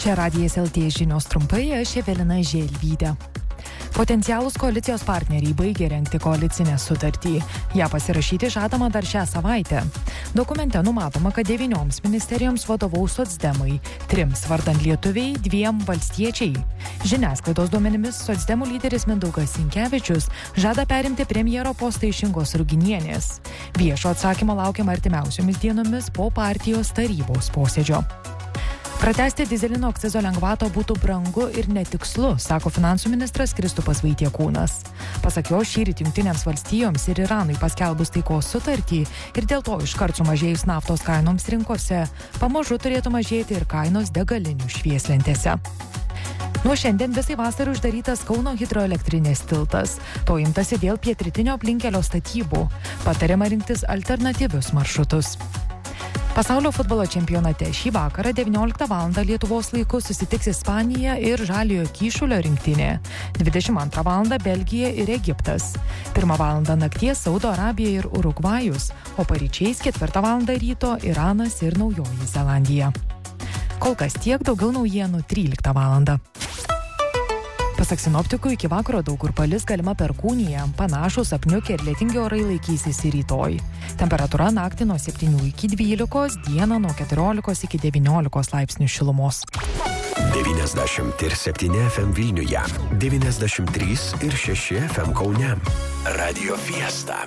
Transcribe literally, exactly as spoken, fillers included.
Čia Radijas L T žinios trumpai, aš Evelina Želvytė. Potencialūs koalicijos partneriai baigė rengti koalicinę sutartį. Ja pasirašyti žadama dar šią savaitę. Dokumente numatoma, kad devynioms ministerijoms vadovaus socdemai, trims vardan lietuviai, dviem valstiečiai. Žiniasklaidos duomenimis socdemų lyderis Mindaugas Sinkevičius žada perimti premjero postą iš Ingos Ruginienės. Viešo atsakymo laukiama artimiausiomis dienomis po partijos tarybos posėdžio. Pratęsti dyzelino akcizo lengvato būtų brangu ir netikslu, sako finansų ministras Kristupas Vaitiekūnas. Pasak jo, šįryt Jungtinėms valstijoms ir Iranui paskelbus taikos sutartį ir dėl to iškart sumažėjus naftos kainoms rinkose, pamažu turėtų mažėti ir kainos degalinių švieslentėse. Nuo šiandien visai vasarai uždarytas Kauno hidroelektrinės tiltas. To imtasi dėl pietrytinio aplinkkelio statybų. Patariama rinktis alternatyvius maršrutus. Pasaulio futbolo čempionate šį vakarą devynioliktą valandą Lietuvos laiku susitiks Ispanija ir Žaliojo Kyšulio rinktinė. dvidešimt antrą valandą Belgija ir Egiptas. pirmą valandą nakties Saudo Arabija ir Urugvajus, o paryčiais ketvirtą valandą ryto Iranas ir Naujoji Zelandija. Kol kas tiek, daugiau naujienų tryliktą valandą. Pasak sinoptikų, iki vakaro daug kur palis galima perkūnija, panašus apniukę ir lietingi orai laikysis ir rytoj. Temperatūra naktį nuo septynių iki dvylikos, dieną nuo keturiolikos iki devyniolikos laipsnių šilumos. devyniasdešimt septyni F M Vilniuje, devyniasdešimt trys ir šeši F M Kaune. Radio Fiesta.